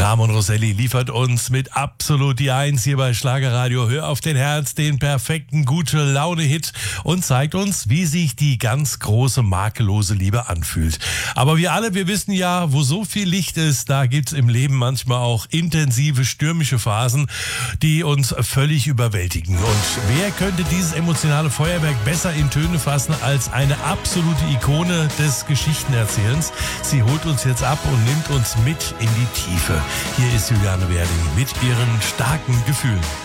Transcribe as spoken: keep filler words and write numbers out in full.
Ramon Roselli liefert uns mit absolut die Eins hier bei Schlagerradio Hör auf den Herz den perfekten Gute-Laune-Hit und zeigt uns, wie sich die ganz große makellose Liebe anfühlt. Aber wir alle, wir wissen ja, wo so viel Licht ist, da gibt's im Leben manchmal auch intensive, stürmische Phasen, die uns völlig überwältigen. Und wer könnte dieses emotionale Feuerwerk besser in Töne fassen als eine absolute Ikone des Geschichtenerzählens? Sie holt uns jetzt ab und nimmt uns mit in die Tiefe. Hier ist Juliane Werding mit ihren starken Gefühlen.